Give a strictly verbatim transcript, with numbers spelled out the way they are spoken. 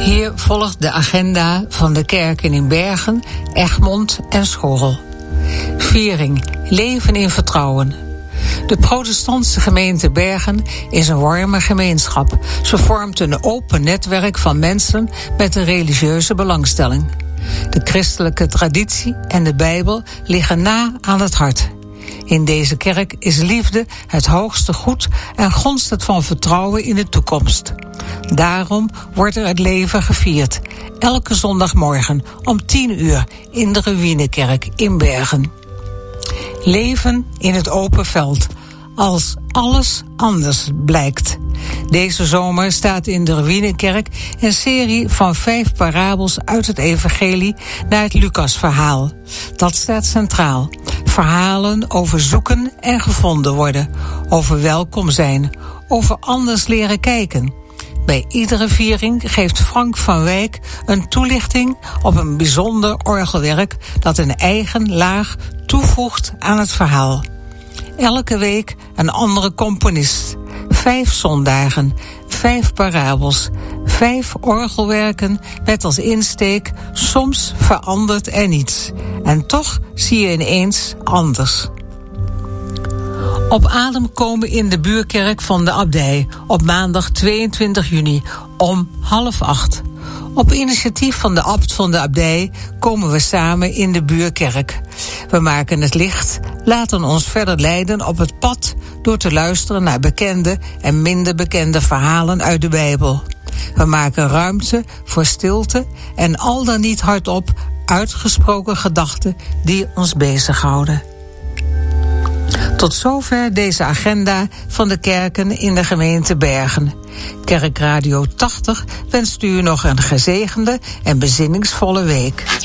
Hier volgt de agenda van de kerken in Bergen, Egmond en Schorrel. Viering, leven in vertrouwen. De protestantse gemeente Bergen is een warme gemeenschap. Ze vormt een open netwerk van mensen met een religieuze belangstelling. De christelijke traditie en de Bijbel liggen na aan het hart. In deze kerk is liefde het hoogste goed en gonst het van vertrouwen in de toekomst. Daarom wordt er het leven gevierd. Elke zondagmorgen om tien uur in de Ruïnekerk in Bergen. Leven in het open veld. Als alles anders blijkt. Deze zomer staat in de Ruïnekerk een serie van vijf parabels uit het evangelie naar het Lucasverhaal. Dat staat centraal. Verhalen over zoeken en gevonden worden. Over welkom zijn. Over anders leren kijken. Bij iedere viering geeft Frank van Wijk een toelichting op een bijzonder orgelwerk dat een eigen laag toevoegt aan het verhaal. Elke week een andere componist. Vijf zondagen, vijf parabels, vijf orgelwerken met als insteek soms verandert er niets. En toch zie je ineens anders. Op adem komen in de buurkerk van de abdij op maandag tweeëntwintig juni om half acht. Op initiatief van de abt van de abdij komen we samen in de buurkerk. We maken het licht, laten ons verder leiden op het pad door te luisteren naar bekende en minder bekende verhalen uit de Bijbel. We maken ruimte voor stilte en al dan niet hardop uitgesproken gedachten die ons bezighouden. Tot zover deze agenda van de kerken in de gemeente Bergen. Kerkradio tachtig wenst u nog een gezegende en bezinningsvolle week.